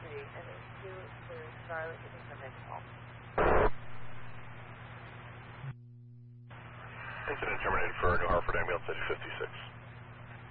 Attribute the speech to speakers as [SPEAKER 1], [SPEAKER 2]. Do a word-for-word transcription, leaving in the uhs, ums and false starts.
[SPEAKER 1] three, and then two for Charlotte, you can come in home.
[SPEAKER 2] Incident terminated for New Hartford Ambulance at fifty-six.